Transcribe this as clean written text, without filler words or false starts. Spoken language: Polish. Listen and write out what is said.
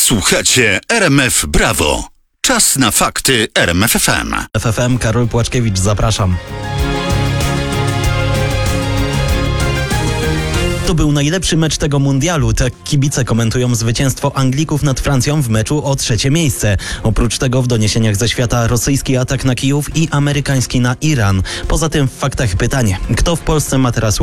Słuchacie RMF Brawo. Czas na fakty RMF FM. FFM, Karol Płaczkiewicz, zapraszam. To był najlepszy mecz tego mundialu. Tak kibice komentują zwycięstwo Anglików nad Francją w meczu o 3. miejsce. Oprócz tego w doniesieniach ze świata rosyjski atak na Kijów i amerykański na Iran. Poza tym w faktach pytanie. Kto w Polsce ma teraz